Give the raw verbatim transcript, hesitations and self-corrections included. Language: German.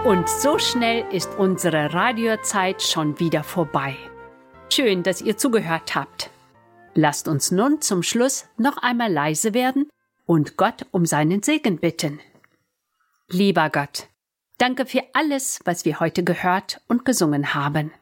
Und so schnell ist unsere Radiozeit schon wieder vorbei. Schön, dass ihr zugehört habt. Lasst uns nun zum Schluss noch einmal leise werden und Gott um seinen Segen bitten. Lieber Gott, danke für alles, was wir heute gehört und gesungen haben.